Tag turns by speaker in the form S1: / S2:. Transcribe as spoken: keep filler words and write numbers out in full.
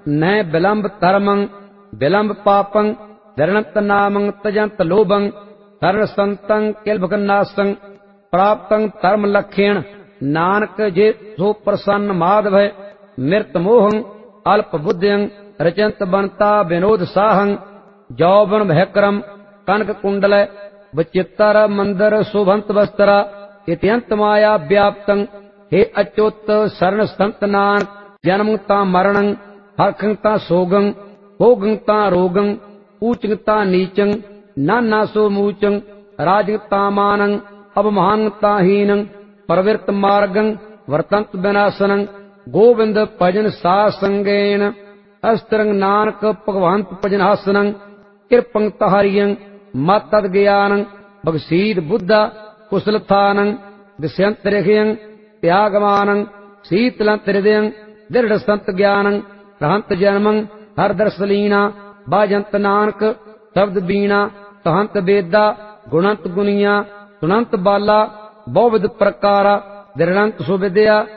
S1: न विलंब धर्मं विलंब पापं धरणत नामं तजंत लोभं धरण संतं किलभकनासं प्राप्तं धर्म लक्षण नानक जे सो प्रसन्न माधव मृत मोहं अल्प बुद्धिं रचंत बनता विनोद साहं जौवन भयक्रम कनक कुंडल विचित्र मंदिर शोभंत वस्त्रा इत्यंत माया व्याप्तं हे अच्युत शरण संत नानक जन्मता मरणं हरखंता सोगं भोगंता रोगं ऊचंता नीचं नाना सो मूचं राजंता मानं अवमानता हीनं प्रवृत्त मार्गं वर्तंत विनाशनं गोविंद भजन सासंगेन अस्त्रंग नानक भगवंत भजन हासनं कृपं तहरियं मत तद ज्ञानं भगसीद बुद्धा कुशलथानं दिश्यंतरिखयं त्यागमानं शीतलंत हृदयं दृढ़ संत ज्ञानं रहंत जन्मं हर दर्शलीना बाजंत नानक शब्द बीणा कहंत वेदा गुणंत गुनिया सुनंत बाला बहुविध प्रकारा दृढ़ंत सुविद्या